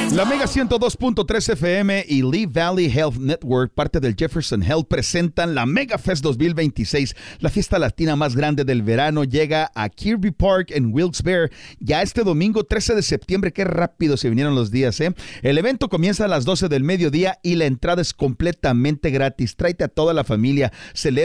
La Mega 102.3 FM y Lee Valley Health Network, parte del Jefferson Health, presentan la Mega Fest 2026. La fiesta latina más grande del verano llega a Kirby Park en Wilkes-Barre ya este domingo 13 de septiembre. Qué rápido se vinieron los días, ¿eh? El evento comienza a las 12 del mediodía y la entrada es completamente gratis. Tráete a toda la familia. Celebra